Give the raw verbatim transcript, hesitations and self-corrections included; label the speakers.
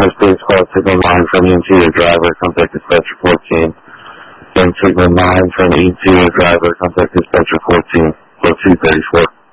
Speaker 1: first base call, signal nine from E N T or driver, contact dispatcher fourteen. Then signal nine from E N T or driver, contact dispatcher fourteen. Code two thirty-four.